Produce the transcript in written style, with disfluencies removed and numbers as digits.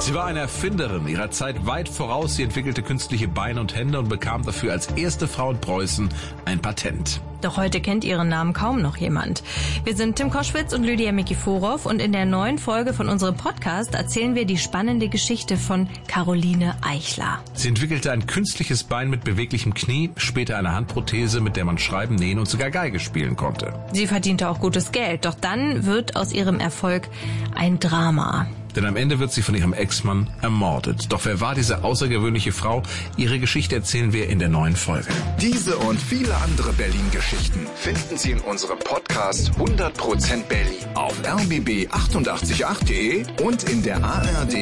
Sie war eine Erfinderin ihrer Zeit weit voraus. Sie entwickelte künstliche Beine und Hände und bekam dafür als erste Frau in Preußen ein Patent. Doch heute kennt ihren Namen kaum noch jemand. Wir sind Tim Koschwitz und Lydia Mikiforov und in der neuen Folge von unserem Podcast erzählen wir die spannende Geschichte von Caroline Eichler. Sie entwickelte ein künstliches Bein mit beweglichem Knie, später eine Handprothese, mit der man schreiben, nähen und sogar Geige spielen konnte. Sie verdiente auch gutes Geld, doch dann wird aus ihrem Erfolg ein Drama. Denn am Ende wird sie von ihrem Ex-Mann ermordet. Doch wer war diese außergewöhnliche Frau? Ihre Geschichte erzählen wir in der neuen Folge. Diese und viele andere Berlin-Geschichten finden Sie in unserem Podcast 100% Berlin auf rbb888.de und in der ARD